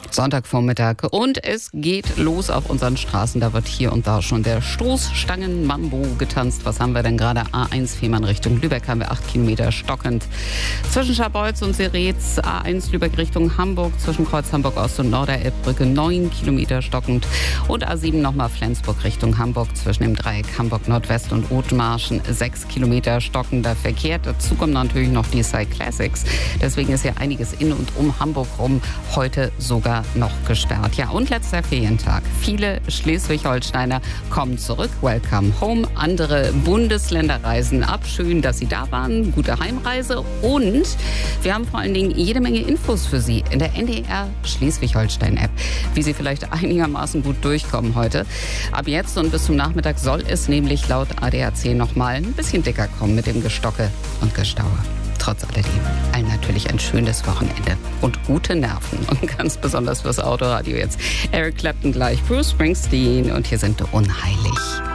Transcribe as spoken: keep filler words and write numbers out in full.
Sonntagvormittag und es geht los auf unseren Straßen. Da wird hier und da schon der Stoßstangen-Mambo getanzt. Was haben wir denn gerade? A eins Fehmarn Richtung Lübeck haben wir acht Kilometer stockend. Zwischen Scharbeutz und Seretz A eins Lübeck Richtung Hamburg. Zwischen Kreuz Hamburg Ost und Norderelbbrücke neun Kilometer stockend. Und A sieben nochmal Flensburg Richtung Hamburg. Zwischen dem Dreieck Hamburg Nordwest und Othmarschen sechs Kilometer stockender Verkehr. Dazu kommen natürlich noch die Cyclassics. Deswegen ist ja einiges in und um Hamburg rum heute sogar noch gesperrt. Ja, und letzter Ferientag. Viele Schleswig-Holsteiner kommen zurück. Welcome home. Andere Bundesländer reisen ab. Schön, dass Sie da waren. Gute Heimreise. Und wir haben vor allen Dingen jede Menge Infos für Sie in der N D R Schleswig-Holstein-App, wie Sie vielleicht einigermaßen gut durchkommen heute. Ab jetzt und bis zum Nachmittag soll es nämlich laut A D A C noch mal ein bisschen dicker kommen mit dem Gestocke und Gestaue. Trotz alledem allen natürlich ein schönes Wochenende und gute Nerven. Und ganz besonders fürs Autoradio jetzt. Eric Clapton gleich, Bruce Springsteen und hier sind Unheilig.